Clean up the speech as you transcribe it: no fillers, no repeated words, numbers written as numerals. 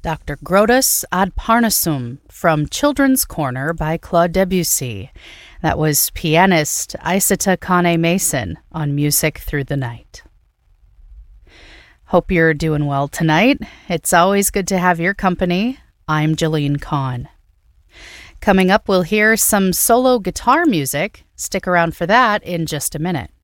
Dr. Grotus ad Parnassum from Children's Corner by Claude Debussy. That was pianist Isata Kane Mason on Music Through the Night. Hope you're doing well tonight. It's always good to have your company. I'm Jolene Kahn. Coming up, we'll hear some solo guitar music. Stick around for that in just a minute.